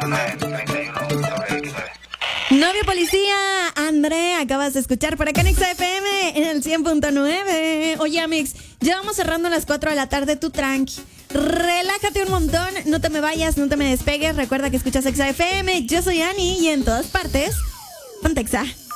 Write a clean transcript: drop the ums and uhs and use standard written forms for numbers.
Novio policía, André, acabas de escuchar por acá en XFM en el 100.9. Oye, Amix, ya vamos cerrando las 4 de la tarde, tú tranqui. Relájate un montón, no te me vayas, no te me despegues. Recuerda que escuchas XFM, yo soy Ani y en todas partes, Pontexa.